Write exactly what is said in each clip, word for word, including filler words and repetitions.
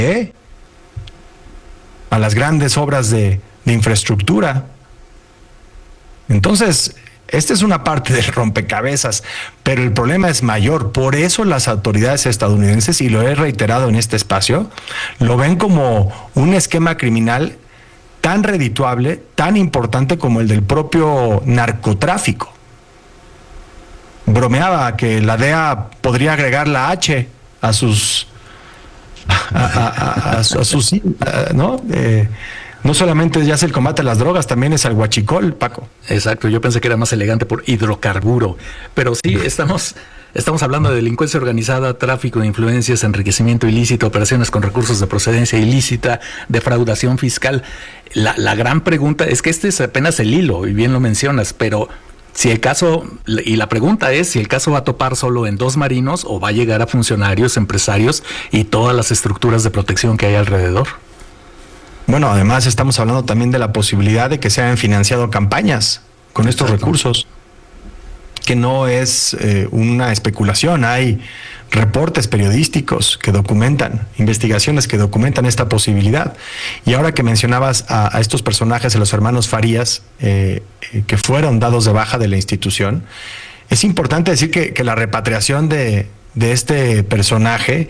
E, a las grandes obras de, de infraestructura. Entonces, esta es una parte del rompecabezas, pero el problema es mayor. Por eso las autoridades estadounidenses, y lo he reiterado en este espacio, lo ven como un esquema criminal tan redituable, tan importante como el del propio narcotráfico. Bromeaba que la D E A podría agregar la H a sus... a, a, a, a, a sus... ¿no? Eh, No solamente ya es el combate a las drogas, también es al huachicol, Paco. Exacto, yo pensé que era más elegante por hidrocarburo, pero sí, estamos, estamos hablando de delincuencia organizada, tráfico de influencias, enriquecimiento ilícito, operaciones con recursos de procedencia ilícita, defraudación fiscal. La, la gran pregunta es que este es apenas el hilo, y bien lo mencionas, pero si el caso, y la pregunta es si el caso va a topar solo en dos marinos o va a llegar a funcionarios, empresarios y todas las estructuras de protección que hay alrededor. Bueno, además estamos hablando también de la posibilidad de que se hayan financiado campañas con estos Exacto. recursos, que no es eh, una especulación. Hay reportes periodísticos que documentan, investigaciones que documentan esta posibilidad. Y ahora que mencionabas a, a estos personajes, a los hermanos Farías, eh, eh, que fueron dados de baja de la institución, es importante decir que, que la repatriación de, de este personaje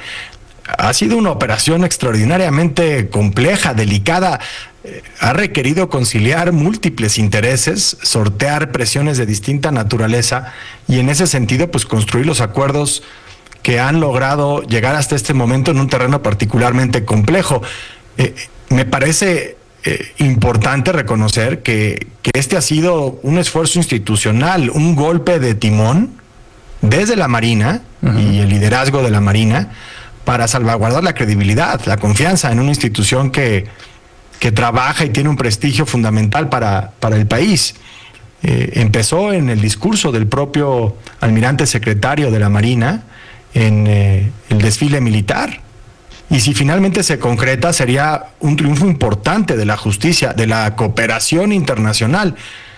ha sido una operación extraordinariamente compleja, delicada. Eh, ha requerido conciliar múltiples intereses, sortear presiones de distinta naturaleza y en ese sentido, pues construir los acuerdos que han logrado llegar hasta este momento en un terreno particularmente complejo. Eh, me parece eh, importante reconocer que, que este ha sido un esfuerzo institucional, un golpe de timón desde la Marina uh-huh. y el liderazgo de la Marina, para salvaguardar la credibilidad, la confianza en una institución que, que trabaja y tiene un prestigio fundamental para, para el país. Eh, empezó en el discurso del propio almirante secretario de la Marina en eh, el desfile militar. Y si finalmente se concreta, sería un triunfo importante de la justicia, de la cooperación internacional.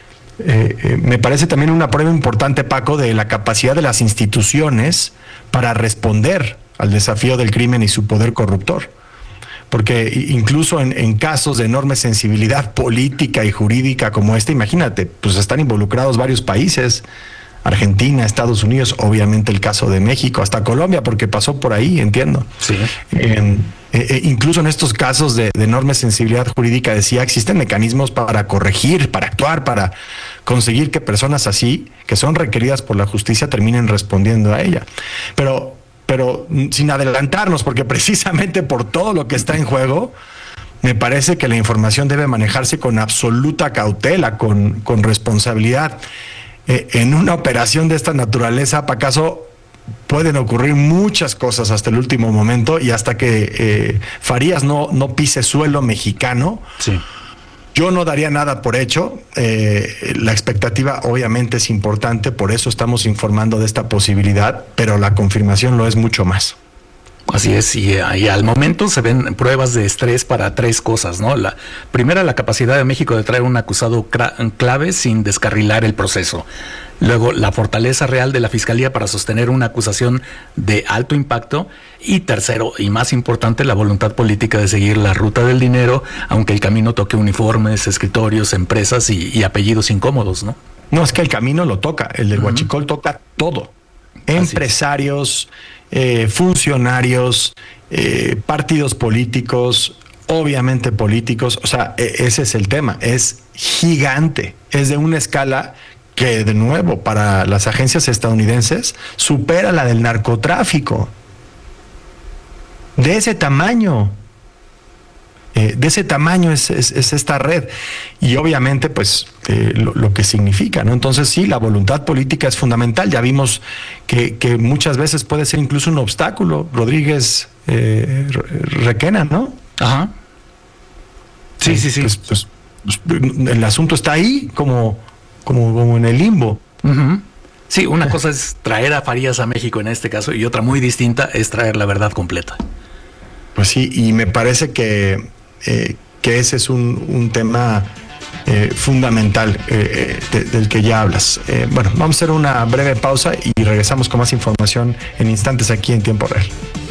Eh, eh, me parece también una prueba importante, Paco, de la capacidad de las instituciones para responder al desafío del crimen y su poder corruptor. Porque incluso en, en casos de enorme sensibilidad política y jurídica como este, imagínate, pues están involucrados varios países, Argentina, Estados Unidos, obviamente el caso de México, hasta Colombia, porque pasó por ahí, entiendo. Sí. Eh, eh, incluso en estos casos de, de enorme sensibilidad jurídica, decía, existen mecanismos para corregir, para actuar, para conseguir que personas así, que son requeridas por la justicia, terminen respondiendo a ella. Pero pero sin adelantarnos, porque precisamente por todo lo que está en juego, me parece que la información debe manejarse con absoluta cautela, con, con responsabilidad. Eh, en una operación de esta naturaleza, para acaso, pueden ocurrir muchas cosas hasta el último momento y hasta que eh, Farías no, no pise suelo mexicano. Sí. Yo no daría nada por hecho. Eh, la expectativa obviamente es importante, por eso estamos informando de esta posibilidad, pero la confirmación lo es mucho más. Así es, y, y al momento se ven pruebas de estrés para tres cosas, ¿no? La primera, la capacidad de México de traer un acusado clave sin descarrilar el proceso. Luego, la fortaleza real de la Fiscalía para sostener una acusación de alto impacto. Y tercero, y más importante, la voluntad política de seguir la ruta del dinero, aunque el camino toque uniformes, escritorios, empresas y, y apellidos incómodos, ¿no? No, es que el camino lo toca, el del uh-huh. huachicol toca todo. Empresarios, eh, funcionarios, eh, partidos políticos, obviamente políticos, o sea, e- ese es el tema, es gigante, es de una escala que, de nuevo, para las agencias estadounidenses, supera la del narcotráfico. De ese tamaño, eh, de ese tamaño es, es, es esta red. Y obviamente, pues, eh, lo, lo que significa, ¿no? Entonces, sí, la voluntad política es fundamental. Ya vimos que, que muchas veces puede ser incluso un obstáculo. Rodríguez eh, Requena, ¿no? Ajá. Sí, sí, sí. Pues, pues, pues, el asunto está ahí, como, como, como en el limbo. Uh-huh. Sí, una cosa es traer a Farías a México en este caso, y otra muy distinta es traer la verdad completa. Pues sí, y me parece que, eh, que ese es un, un tema eh, fundamental eh, de, del que ya hablas. Eh, bueno, vamos a hacer una breve pausa y regresamos con más información en instantes aquí en Tiempo Real.